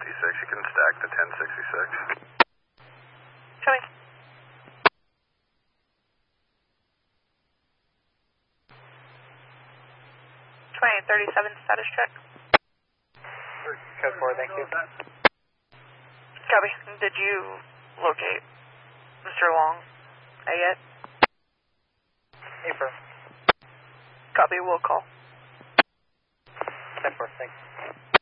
You can stack to 1066. Coming. 2837 status check. Code 4, thank you. Copy. Did you locate Mr. Long yet? Affirm. Copy, we'll call. 10-4, thanks.